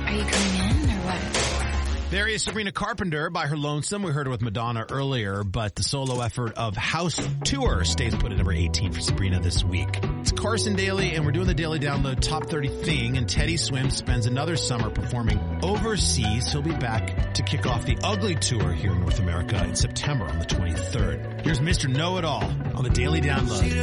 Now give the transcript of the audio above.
Are you coming in or what? There is Sabrina Carpenter by her lonesome. We heard her with Madonna earlier, but the solo effort of House Tour stays put at number 18 for Sabrina this week. It's Carson Daly, and we're doing the Daily Download Top 30 thing, and Teddy Swims spends another summer performing overseas. He'll be back to kick off the Ugly Tour here in North America in September on the 23rd. Here's Mr. Know-It-All on the Daily Download.